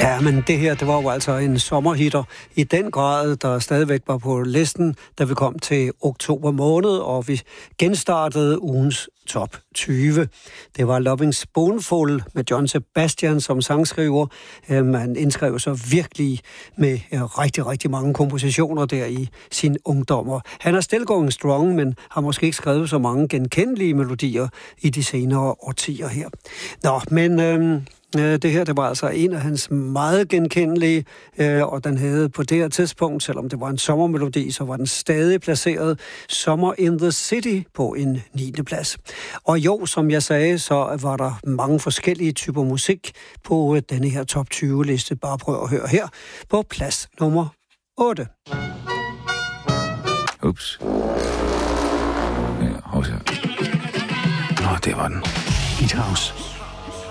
Ja, men det her, det var jo altså en sommerhitter i den grad, der stadigvæk var på listen, da vi kom til oktober måned, og vi genstartede ugens top 20. Det var Loving Spoonful med John Sebastian som sangskriver. Man indskrev sig virkelig med rigtig, rigtig mange kompositioner der i sin ungdom. Han er still going strong, men har måske ikke skrevet så mange genkendelige melodier i de senere årtier her. Nå, men det her, det var altså en af hans meget genkendelige, og den havde på det her tidspunkt, selvom det var en sommermelodi, så var den stadig placeret Summer in the City på en 9. plads. Og jo, som jeg sagde, så var der mange forskellige typer musik på denne her top 20-liste. Bare prøv at høre her på plads nummer 8. Ups. Ja, det var den. Beat House.